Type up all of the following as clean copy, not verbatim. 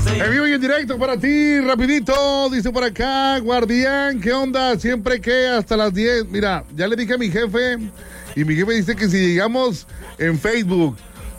En vivo y en directo para ti, rapidito, dice por acá, Guardián, ¿qué onda? Siempre que hasta las 10, mira, ya le dije a mi jefe, y mi jefe dice que si llegamos en Facebook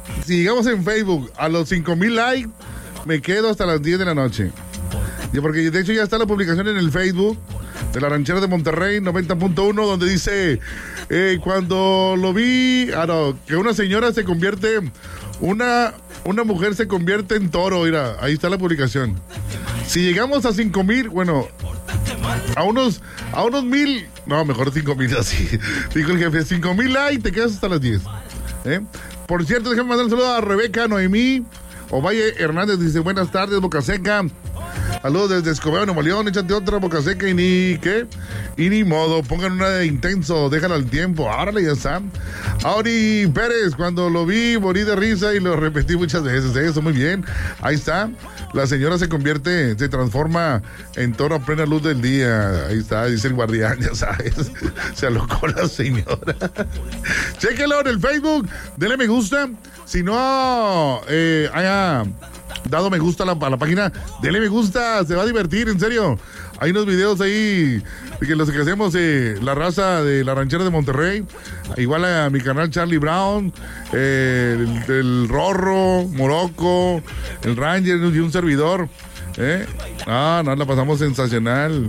a los 5,000 likes, me quedo hasta las 10 de la noche. Y porque de hecho ya está la publicación en el Facebook de la Ranchera de Monterrey 90.1, donde dice, cuando lo vi, que una señora se convierte, una mujer se convierte en toro, mira, ahí está la publicación. Si llegamos a 5,000, bueno, a unos 1,000, no, mejor 5,000 así, dijo el jefe, 5,000 likes, te quedas hasta las 10. Por cierto, déjame mandar un saludo a Rebeca Noemí Ovalle Hernández, dice, buenas tardes, Boca Seca. Saludos desde Escobedo, Nuevo León, échate otra Boca Seca y ni modo, pongan una de intenso, déjala al tiempo, árale, ya está. Auri Pérez, cuando lo vi, morí de risa y lo repetí muchas veces, eso, muy bien, ahí está, la señora se transforma en toro a plena luz del día, ahí está, dice el Guardián, ya sabes, se alocó la señora. Chéquelo en el Facebook, denle me gusta, si no haya dado me gusta a la página, dele me gusta, se va a divertir, en serio. Hay unos videos ahí que los que hacemos la raza de la Ranchera de Monterrey, igual a mi canal Charlie Brown, el Rorro, Morocco, el Ranger y un servidor. La pasamos sensacional,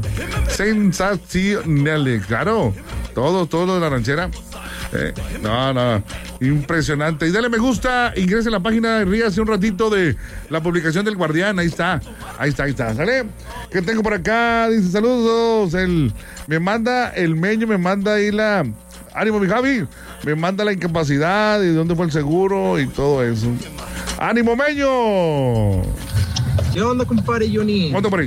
claro, todo lo de la Ranchera. Impresionante. Y dale me gusta, ingrese a la página y ríase un ratito de la publicación del Guardián. Ahí está. ¿Sale? ¿Qué tengo por acá? Dice, saludos. Me manda el Meño, me manda ahí ánimo, mi Javi. Me manda la incapacidad y dónde fue el seguro y todo eso. ¡Ánimo, Meño! ¿Qué onda, compadre Johnny? ¿Cuánto por ahí?